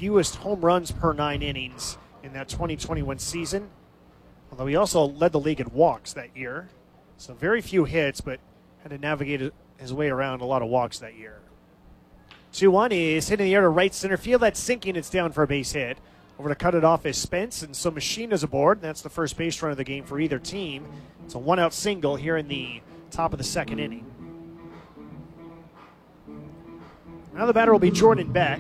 fewest home runs per 9 innings in that 2021 season, although he also led the league in walks that year. So very few hits, but had to navigate his way around a lot of walks that year. 2-1 is hitting the air to right center field. That's sinking. It's down for a base hit. Over to cut it off is Spence, and so Machine is aboard. That's the first base run of the game for either team. It's a 1-out single here in the top of the second inning. Now the batter will be Jordan Beck.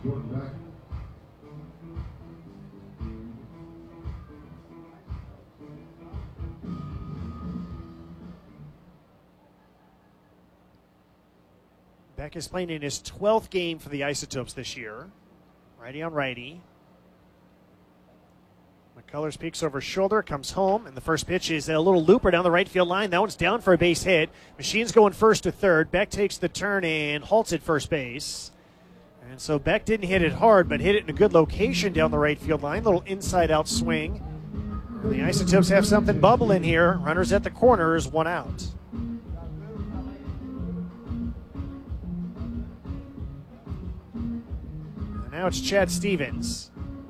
Beck is playing in his 12th game for the Isotopes this year. Righty on righty. McCullers peeks over his shoulder, comes home, and the first pitch is a little looper down the right field line. That one's down for a base hit. Machine's going first to third. Beck takes the turn and halts at first base. And so Beck didn't hit it hard, but hit it in a good location down the right field line. Little inside-out swing. And the Isotopes have something bubbling here. Runners at the corners, 1 out. And now it's Chad Stevens.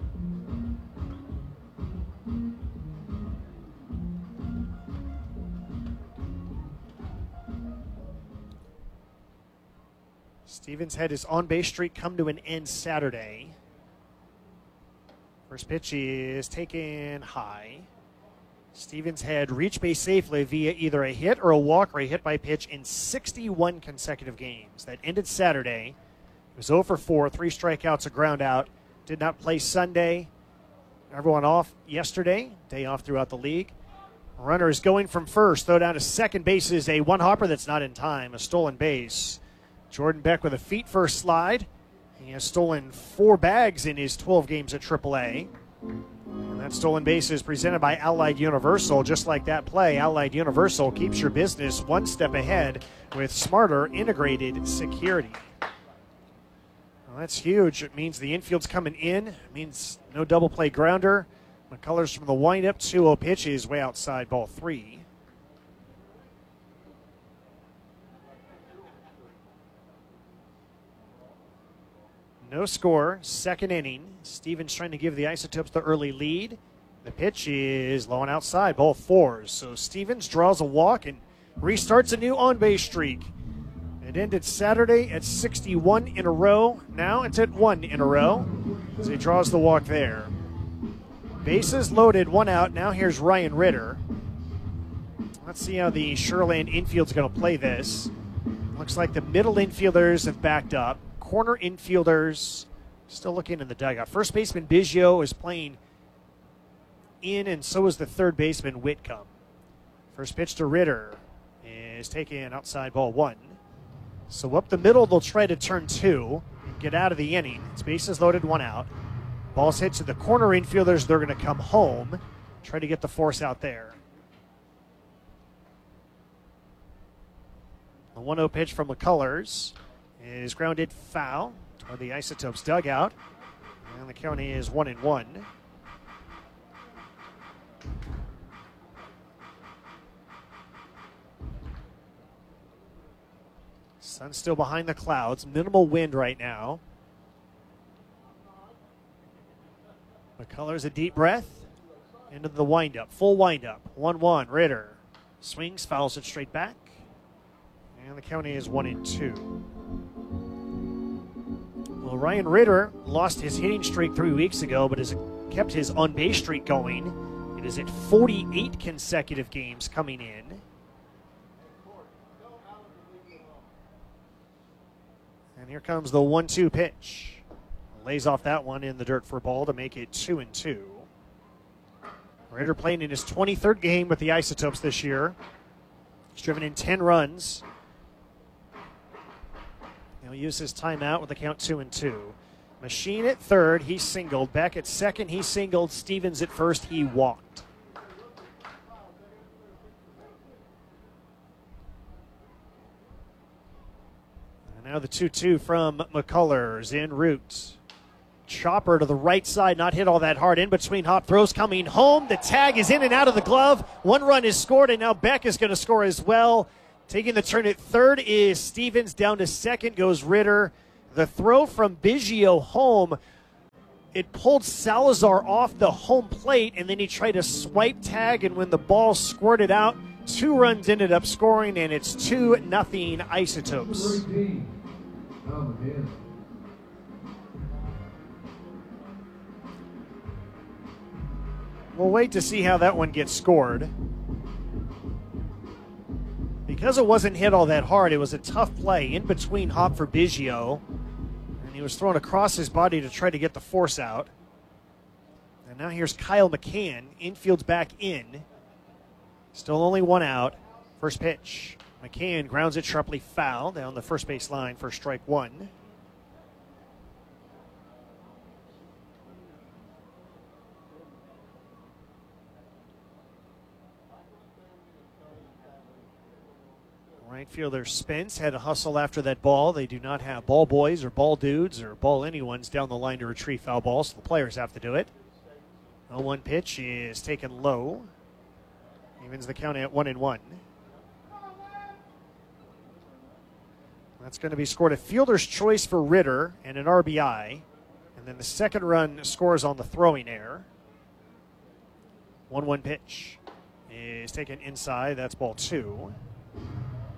Stevens had his on-base streak come to an end Saturday. First pitch is taken high. Stevens had reached base safely via either a hit or a walk or a hit by pitch in 61 consecutive games. That ended Saturday. He was 0 for 4, 3 strikeouts, a ground out. Did not play Sunday. Everyone off yesterday, day off throughout the league. Runner is going from first, throw down to second base is a one-hopper that's not in time, a stolen base. Jordan Beck with a feet-first slide. He has stolen 4 bags in his 12 games at AAA. And that stolen base is presented by Allied Universal. Just like that play, Allied Universal keeps your business one step ahead with smarter integrated security. Well, that's huge. It means the infield's coming in. It means no double play grounder. McCullers from the windup, 2-0 pitch is way outside, ball 3. No score, second inning. Stevens trying to give the Isotopes the early lead. The pitch is low and outside, ball 4. So Stevens draws a walk and restarts a new on-base streak. It ended Saturday at 61 in a row. Now it's at 1 in a row as he draws the walk there. Bases loaded, 1 out. Now here's Ryan Ritter. Let's see how the Sureland infield's going to play this. Looks like the middle infielders have backed up. Corner infielders still looking in the dugout. First baseman Biggio is playing in, and so is the third baseman Whitcomb. First pitch to Ritter is taken outside, ball 1. So up the middle, they'll try to turn 2 and get out of the inning. It's bases loaded, 1 out. Ball's hit to the corner infielders. They're going to come home, try to get the force out there. The 1-0 pitch from McCullers is grounded foul toward the Isotopes dugout. And the count is 1-1. Sun's still behind the clouds. Minimal wind right now. McCullers a deep breath. Into the windup. Full windup. 1-1. Ritter swings, fouls it straight back. And the count is 1-2. Well, Ryan Ritter lost his hitting streak 3 weeks ago, but has kept his on-base streak going. It is at 48 consecutive games coming in. And here comes the 1-2 pitch. Lays off that one in the dirt for a ball to make it 2-2. Ritter playing in his 23rd game with the Isotopes this year. He's driven in 10 runs. He'll use his timeout with the count 2-2. Machine at third, he singled. Beck at second, he singled. Stevens at first, he walked. And now the 2-2 from McCullers en route. Chopper to the right side, not hit all that hard. In between hop throws coming home. The tag is in and out of the glove. 1 run is scored, and now Beck is going to score as well. Taking the turn at third is Stevens. Down to second goes Ritter. The throw from Biggio home it pulled Salazar off the home plate, and then he tried to swipe tag, and when the ball squirted out, 2 runs ended up scoring, and it's 2-0 Isotopes. We'll wait to see how that one gets scored. Because it wasn't hit all that hard, it was a tough play in between hop for Biggio. And he was thrown across his body to try to get the force out. And now here's Kyle McCann. Infield's back in. Still only 1 out. First pitch. McCann grounds it sharply foul down the first base line for strike 1. Right fielder Spence had to hustle after that ball. They do not have ball boys or ball dudes or ball anyone's down the line to retrieve foul balls, so the players have to do it. The 1 pitch is taken low. Evens the count at 1-1. That's going to be scored a fielder's choice for Ritter and an RBI. And then the second run scores on the throwing error. 1-1 pitch is taken inside. That's ball 2.